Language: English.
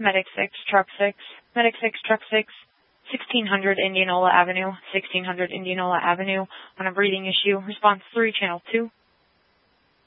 Medic 6, Truck 6, Medic 6, Truck 6, 1600 Indianola Avenue, 1600 Indianola Avenue, on a breathing issue. Response 3, Channel 2.